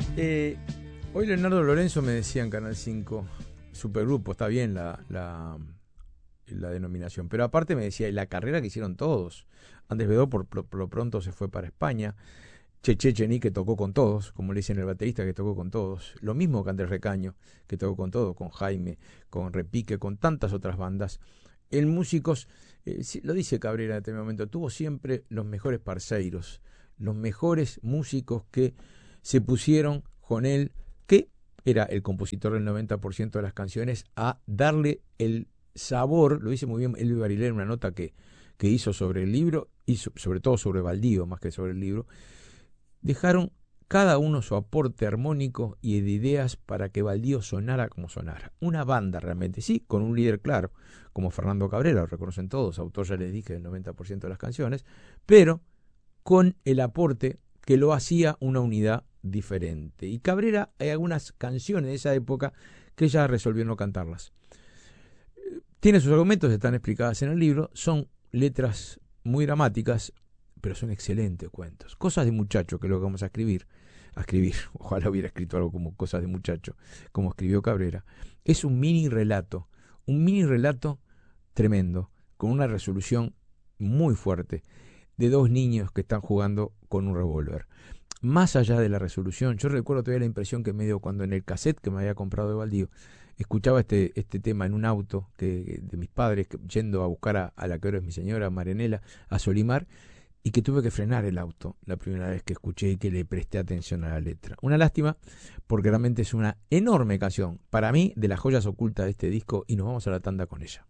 Eh, Hoy Leonardo Lorenzo me decía en Canal 5, supergrupo, está bien la denominación, pero aparte me decía, y la carrera que hicieron todos. Andrés Bedó por lo pronto se fue para España. Cheche Chení, que tocó con todos, como le dicen el baterista, que tocó con todos. Lo mismo que Andrés Recaño, que tocó con todos, con Jaime, con Repique, con tantas otras bandas. En músicos, lo dice Cabrera en este momento, tuvo siempre los mejores parceiros, los mejores músicos que se pusieron con él, que era el compositor del 90% de las canciones, a darle el sabor. Lo dice muy bien Elvi Barilé en una nota que hizo sobre el libro, y sobre todo sobre Baldío, más que sobre el libro. Dejaron cada uno su aporte armónico y de ideas para que Baldío sonara como sonara. Una banda realmente, sí, con un líder claro, como Fernando Cabrera, lo reconocen todos, autor, ya les dije, del 90% de las canciones, pero con el aporte que lo hacía una unidad diferente. Y Cabrera, hay algunas canciones de esa época que ella resolvió no cantarlas. Tiene sus argumentos, están explicadas en el libro, son letras muy dramáticas, pero son excelentes cuentos. Cosas de muchacho, que es lo que vamos a escribir. Ojalá hubiera escrito algo como Cosas de muchacho, como escribió Cabrera. Es un mini relato tremendo, con una resolución muy fuerte, de dos niños que están jugando con un revólver. Más allá de la resolución, yo recuerdo todavía la impresión que me dio cuando en el cassette que me había comprado de Baldío, escuchaba este tema en un auto de mis padres, yendo a buscar a la que ahora es mi señora, Marianela, a Solimar, y que tuve que frenar el auto la primera vez que escuché y que le presté atención a la letra. Una lástima, porque realmente es una enorme canción, para mí, de las joyas ocultas de este disco, y nos vamos a la tanda con ella.